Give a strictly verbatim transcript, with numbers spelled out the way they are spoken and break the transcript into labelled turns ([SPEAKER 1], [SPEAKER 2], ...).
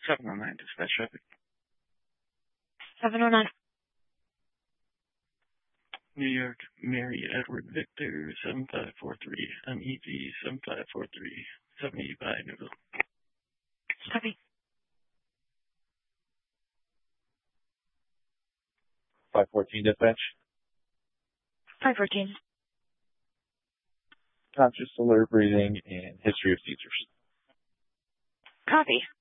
[SPEAKER 1] seven oh nine dispatch traffic.
[SPEAKER 2] seven oh nine.
[SPEAKER 1] New York, Mary Edward Victor, seven five four three, M E V seven five four three, seventy by Newville.
[SPEAKER 2] Copy.
[SPEAKER 3] five fourteen dispatch.
[SPEAKER 2] five fourteen.
[SPEAKER 3] Conscious, alert, breathing, and history of seizures.
[SPEAKER 2] Copy.